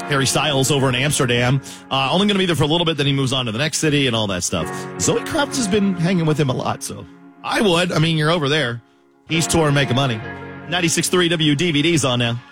Harry Styles over in Amsterdam. Only going to be there for a little bit, then he moves on to the next city and all that stuff. Zoe Kravitz has been hanging with him a lot, so I would. I mean, you're over there. He's touring, making money. 96.3 WDVD's on now.